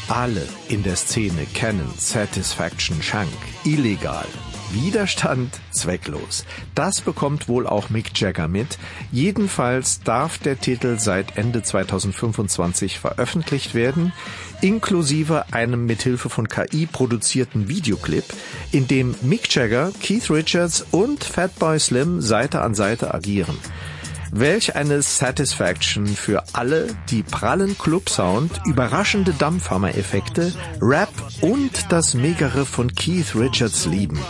Alle in der Szene kennen Satisfaction Shunk, illegal. Widerstand zwecklos. Das bekommt wohl auch Mick Jagger mit. Jedenfalls darf der Titel seit Ende 2025 veröffentlicht werden, inklusive einem mithilfe von KI produzierten Videoclip, in dem Mick Jagger, Keith Richards und Fatboy Slim Seite an Seite agieren. Welch eine Satisfaction für alle, die prallen Clubsound, überraschende Dampfhammer-Effekte, Rap und das Megariff von Keith Richards lieben.